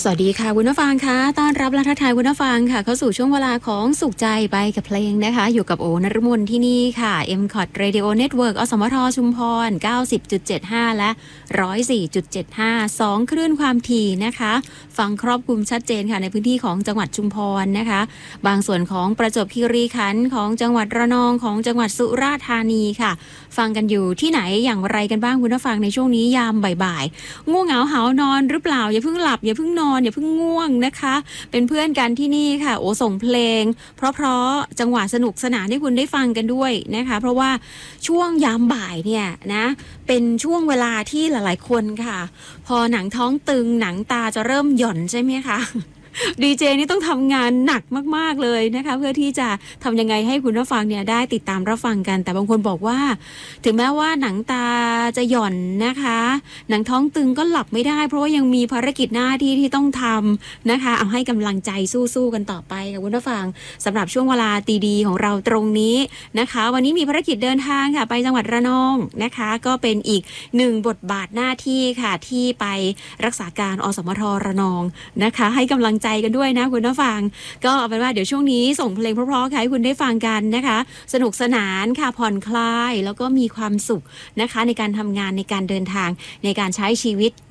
สวัสดีค่ะคุณผู้ฟังคะต้อนรับและทักทายคุณผู้ฟังค่ะเข้าสู่ช่วงเวลาของสุขใจไปกับเพลงนะคะอยู่กับโอนฤมลที่นี่ค่ะ MCOT Radio Network อสมทชุมพร 90.75 และ 104.75 2 คลื่นความถี่นะคะฟังครอบคลุมชัดเจนค่ะในพื้นที่ของจังหวัดชุมพรนะคะบางส่วนของประจวบคีรีขันธ์ของจังหวัดระนองของจังหวัดสุราษฎร์ธานีค่ะฟังกันอยู่ที่ไหนอย่างไรกันบ้างคุณผู้ฟังในช่วงนี้ยามบ่ายๆง่วงเหงาหาวนอนหรือเปล่าอย่าเพิ่งหลับอย่าเพิ่งนอนอย่าเพิ่งง่วงนะคะเป็นเพื่อนกันที่นี่ค่ะโอส่งเพลงเพราะๆจังหวะสนุกสนานให้คุณได้ฟังกันด้วยนะคะเพราะว่าช่วงยามบ่ายเนี่ยนะเป็นช่วงเวลาที่หลายๆคนค่ะพอหนังท้องตึงหนังตาจะเริ่มหย่อนใช่ไหมคะดีเจนี่ต้องทำงานหนักมากๆเลยนะคะเพื่อที่จะทำยังไงให้คุณผู้ฟังเนี่ยได้ติดตามรับฟังกันแต่บางคนบอกว่าถึงแม้ว่าหนังตาจะหย่อนนะคะหนังท้องตึงก็หลับไม่ได้เพราะว่ายังมีภารกิจหน้าที่ที่ต้องทำนะคะเอาให้กำลังใจสู้ๆกันต่อไปค่ะคุณผู้ฟังสำหรับช่วงเวลาดีๆของเราตรงนี้นะคะวันนี้มีภารกิจเดินทางค่ะไปจังหวัดระนองนะคะก็เป็นอีกหนึ่งบทบาทหน้าที่ค่ะที่ไปรักษาการอสมทระนองนะคะให้กำลังใจกันด้วยนะคุณผู้ฟังก็เอาเป็นว่าเดี๋ยวช่วงนี้ส่งเพลงเพราะๆให้คุณได้ฟังกันนะคะสนุกสนานค่ะผ่อนคลายแล้วก็มีความสุขนะคะในการทำงานในการเดินทางในการใช้ชีวิต